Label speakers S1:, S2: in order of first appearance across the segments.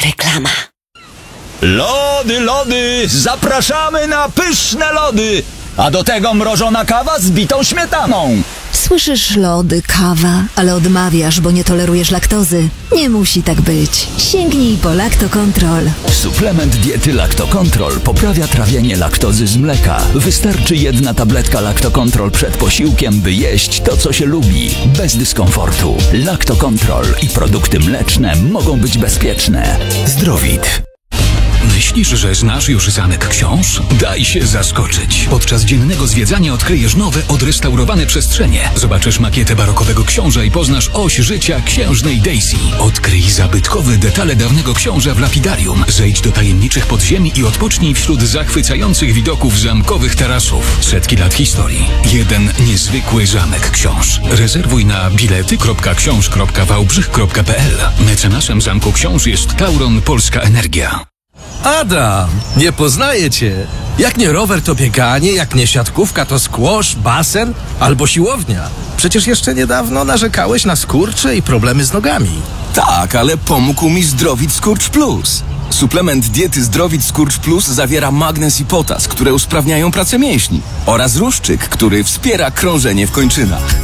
S1: Reklama.
S2: Lody, lody! Zapraszamy na pyszne lody! A do tego mrożona kawa z bitą śmietaną.
S1: Słyszysz lody, kawa, ale odmawiasz, bo nie tolerujesz laktozy. Nie musi tak być. Sięgnij po Lactocontrol.
S2: Suplement diety Lactocontrol poprawia trawienie laktozy z mleka. Wystarczy jedna tabletka Lactocontrol przed posiłkiem, by jeść to, co się lubi. Bez dyskomfortu. Lactocontrol i produkty mleczne mogą być bezpieczne. Zdrowit.
S3: Myślisz, że znasz już zamek książ? Daj się zaskoczyć. Podczas dziennego zwiedzania odkryjesz nowe, odrestaurowane przestrzenie. Zobaczysz makietę barokowego książa i poznasz oś życia księżnej Daisy. Odkryj zabytkowe detale dawnego książa w lapidarium. Zejdź do tajemniczych podziemi i odpocznij wśród zachwycających widoków zamkowych tarasów. Setki lat historii. Jeden niezwykły zamek książ. Rezerwuj na bilety.książ.wałbrzych.pl. Mecenasem Zamku Książ jest Tauron Polska Energia.
S4: Adam, nie poznaję cię. Jak nie rower, to bieganie, jak nie siatkówka, to squash, basen albo siłownia. Przecież jeszcze niedawno narzekałeś na skurcze i problemy z nogami.
S5: Tak, ale pomógł mi Zdrowit Skurcz Plus. Suplement diety Zdrowit Skurcz Plus zawiera magnez i potas, które usprawniają pracę mięśni, oraz ruszczyk, który wspiera krążenie w kończynach.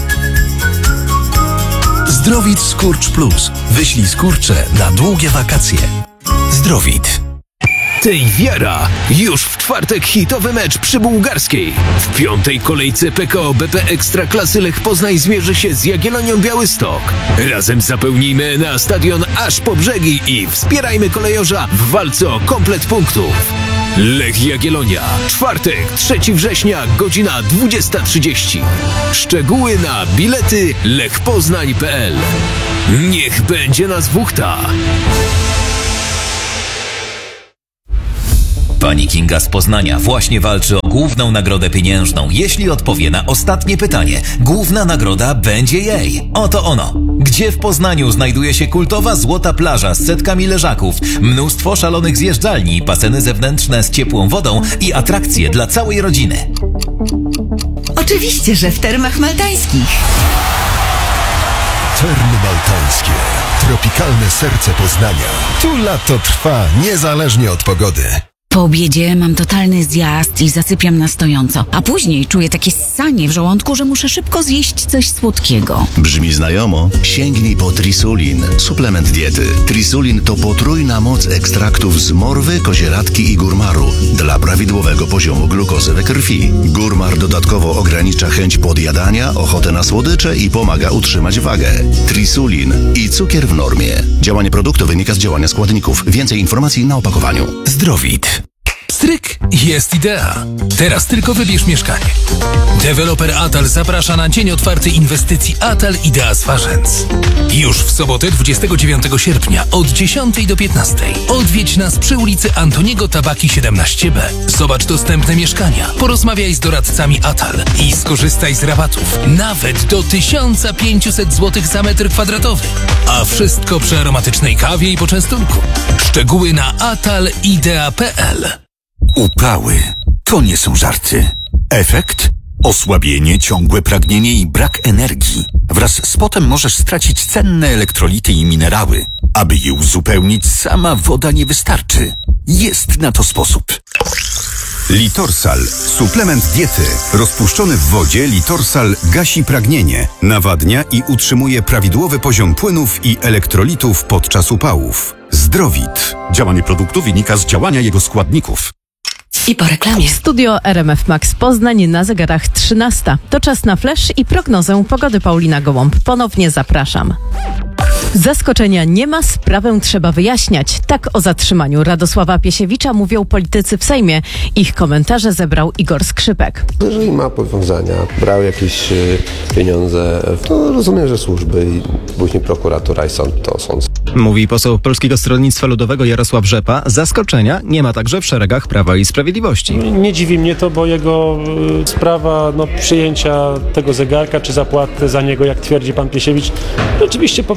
S4: Zdrowit Skurcz Plus. Wyślij skurcze na długie wakacje. Zdrowit.
S6: Tej wiara! Już w czwartek hitowy mecz przy Bułgarskiej. W piątej kolejce PKO BP Ekstraklasy Lech Poznań zmierzy się z Jagiellonią Białystok. Razem zapełnijmy na stadion aż po brzegi i wspierajmy kolejorza w walce o komplet punktów. Lech Jagiellonia. Czwartek, 3 września, godzina 20:30. Szczegóły na bilety lechpoznań.pl. Niech będzie nas wuchta!
S7: Pani Kinga z Poznania właśnie walczy o główną nagrodę pieniężną. Jeśli odpowie na ostatnie pytanie, główna nagroda będzie jej. Oto ono. Gdzie w Poznaniu znajduje się kultowa złota plaża z setkami leżaków, mnóstwo szalonych zjeżdżalni, baseny zewnętrzne z ciepłą wodą i atrakcje dla całej rodziny?
S1: Oczywiście, że w Termach Maltańskich.
S8: Termy Maltańskie. Tropikalne serce Poznania. Tu lato trwa niezależnie od pogody.
S9: Po obiedzie mam totalny zjazd i zasypiam na stojąco, a później czuję takie ssanie w żołądku, że muszę szybko zjeść coś słodkiego.
S10: Brzmi znajomo? Sięgnij po Trisulin, suplement diety. Trisulin to potrójna moc ekstraktów z morwy, kozieradki i górmaru dla prawidłowego poziomu glukozy we krwi. Górmar dodatkowo ogranicza chęć podjadania, ochotę na słodycze i pomaga utrzymać wagę. Trisulin i cukier w normie. Działanie produktu wynika z działania składników. Więcej informacji na opakowaniu.
S4: Zdrowit. Pstryk, jest idea. Teraz tylko wybierz mieszkanie. Deweloper Atal zaprasza na dzień otwarty inwestycji Atal Idea Swarzędz. Już w sobotę 29 sierpnia od 10 do 15. Odwiedź nas przy ulicy Antoniego Tabaki 17b. Zobacz dostępne mieszkania, porozmawiaj z doradcami Atal i skorzystaj z rabatów nawet do 1500 zł za metr kwadratowy. A wszystko przy aromatycznej kawie i poczęstunku. Szczegóły na atalidea.pl.
S11: Upały to nie są żarty. Efekt? Osłabienie, ciągłe pragnienie i brak energii. Wraz z potem możesz stracić cenne elektrolity i minerały. Aby je uzupełnić, sama woda nie wystarczy. Jest na to sposób.
S12: Litorsal. Suplement diety. Rozpuszczony w wodzie Litorsal gasi pragnienie, nawadnia i utrzymuje prawidłowy poziom płynów i elektrolitów podczas upałów. Zdrowit. Działanie produktu wynika z działania jego składników.
S1: I po reklamie.
S13: Studio RMF Max Poznań na zegarach 13. To czas na flash i prognozę pogody. Paulina Gołąb. Ponownie zapraszam. Zaskoczenia nie ma, sprawę trzeba wyjaśniać. Tak o zatrzymaniu Radosława Piesiewicza mówią politycy w Sejmie. Ich komentarze zebrał Igor Skrzypek.
S14: Jeżeli ma powiązania, brał jakieś pieniądze, to rozumiem, że służby i później prokuratura i sąd to sąd.
S15: Mówi poseł Polskiego Stronnictwa Ludowego Jarosław Rzepa. Zaskoczenia nie ma także w szeregach Prawa i Sprawiedliwości.
S16: Nie dziwi mnie to, bo jego sprawa przyjęcia tego zegarka czy zapłaty za niego, jak twierdzi pan Piesiewicz, rzeczywiście powinna zostać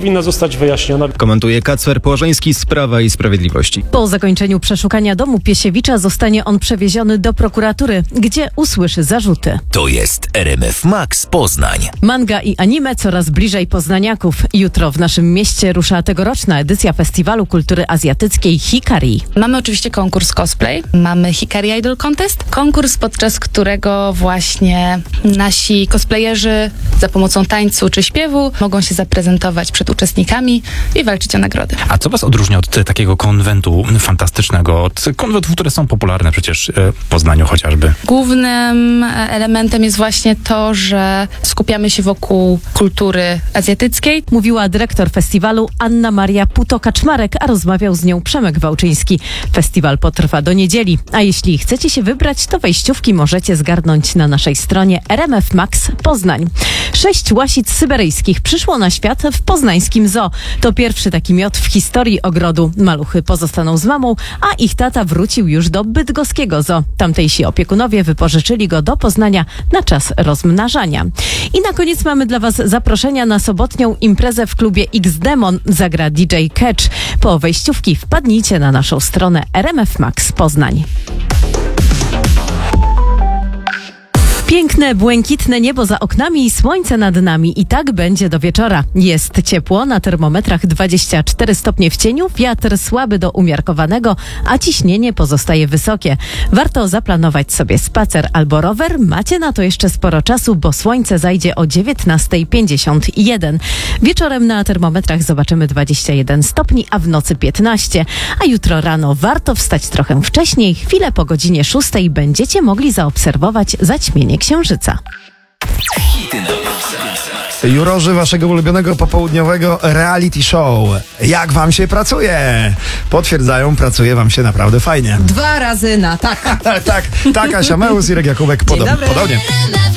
S16: zostać wyjaśniona.
S15: Komentuje Kacper Płożeński z Prawa i Sprawiedliwości.
S13: Po zakończeniu przeszukania domu Piesiewicza zostanie on przewieziony do prokuratury, gdzie usłyszy zarzuty.
S7: To jest RMF Max Poznań.
S13: Manga i anime coraz bliżej poznaniaków. Jutro w naszym mieście rusza tegoroczna edycja Festiwalu Kultury Azjatyckiej Hikari.
S17: Mamy oczywiście konkurs cosplay, mamy Hikari Idol Contest, konkurs, podczas którego właśnie nasi cosplayerzy za pomocą tańcu czy śpiewu mogą się zaprezentować przed uczestnikami i walczyć o nagrody.
S18: A co was odróżnia od takiego konwentu fantastycznego, od konwentów, które są popularne przecież w Poznaniu chociażby?
S17: Głównym elementem jest właśnie to, że skupiamy się wokół kultury azjatyckiej.
S13: Mówiła dyrektor festiwalu Anna Maria Puto-Kaczmarek, a rozmawiał z nią Przemek Wałczyński. Festiwal potrwa do niedzieli, a jeśli chcecie się wybrać, to wejściówki możecie zgarnąć na naszej stronie RMF Max Poznań. 6 łasic syberyjskich przyszło na świat w poznańskim zoo. To pierwszy taki miot w historii ogrodu. Maluchy pozostaną z mamą, a ich tata wrócił już do bydgoskiego zoo. Tamtejsi opiekunowie wypożyczyli go do Poznania na czas rozmnażania. I na koniec mamy dla was zaproszenia na sobotnią imprezę w klubie X-Demon. Zagra DJ Catch. Po wejściówki wpadnijcie na naszą stronę RMF Max Poznań. Piękne, błękitne niebo za oknami i słońce nad nami. I tak będzie do wieczora. Jest ciepło, na termometrach 24 stopnie w cieniu, wiatr słaby do umiarkowanego, a ciśnienie pozostaje wysokie. Warto zaplanować sobie spacer albo rower. Macie na to jeszcze sporo czasu, bo słońce zajdzie o 19:51. Wieczorem na termometrach zobaczymy 21 stopni, a w nocy 15. A jutro rano warto wstać trochę wcześniej. Chwilę po godzinie 6 będziecie mogli zaobserwować zaćmienie księżyca.
S19: Jurorzy waszego ulubionego popołudniowego reality show. Jak wam się pracuje? Potwierdzają, pracuje wam się naprawdę fajnie.
S20: 2 razy na tak.
S19: Tak, Asia Meus, Irek Jakubek, podobnie.